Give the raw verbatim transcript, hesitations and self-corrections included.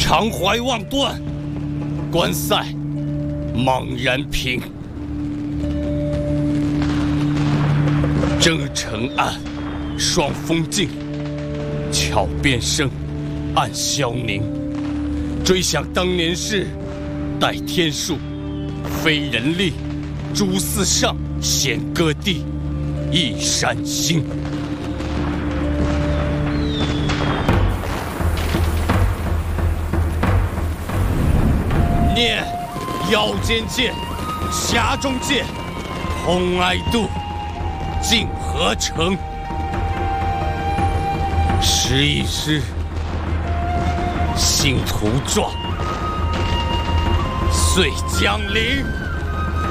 常怀望断，关塞茫然平。征城岸，爽风劲，巧边生，暗萧凝。追想当年事，待天数，非人力。诸寺上，弦歌地，一山星。念腰间剑，匣中剑，空哀度，尽何成？诗一诗，心图壮，遂江陵。